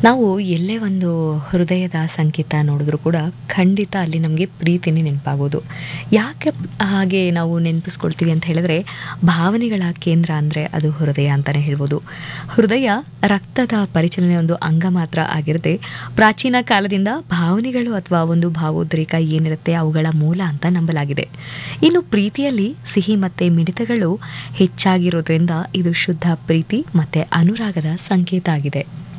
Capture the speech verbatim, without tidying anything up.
ನಾವು ಎಲ್ಲೇ ಒಂದು ಹೃದಯದ ಸಂಕೇತ ನೋಡಿದ್ರೂ ಕೂಡ ಖಂಡಿತ ಅಲ್ಲಿ ನಮಗೆ ಪ್ರೀತಿನೇ ನೆನಪಾಗೋದು. ಯಾಕೆ ಹಾಗೆ ನಾವು ನೆನಪಿಸ್ಕೊಳ್ತೀವಿ ಅಂತ ಹೇಳಿದ್ರೆ, ಭಾವನೆಗಳ ಕೇಂದ್ರ ಅಂದರೆ ಅದು ಹೃದಯ ಅಂತಲೇ ಹೇಳ್ಬೋದು. ಹೃದಯ ರಕ್ತದ ಪರಿಚಲನೆ ಒಂದು ಅಂಗ ಮಾತ್ರ ಆಗಿರದೆ, ಪ್ರಾಚೀನ ಕಾಲದಿಂದ ಭಾವನೆಗಳು ಅಥವಾ ಒಂದು ಭಾವೋದ್ರೇಕ ಏನಿರುತ್ತೆ ಅವುಗಳ ಮೂಲ ಅಂತ ನಂಬಲಾಗಿದೆ. ಇನ್ನು ಪ್ರೀತಿಯಲ್ಲಿ ಸಿಹಿ ಮತ್ತು ಮಿಡಿತಗಳು ಹೆಚ್ಚಾಗಿರೋದ್ರಿಂದ ಇದು ಶುದ್ಧ ಪ್ರೀತಿ ಮತ್ತು ಅನುರಾಗದ ಸಂಕೇತ ಆಗಿದೆ.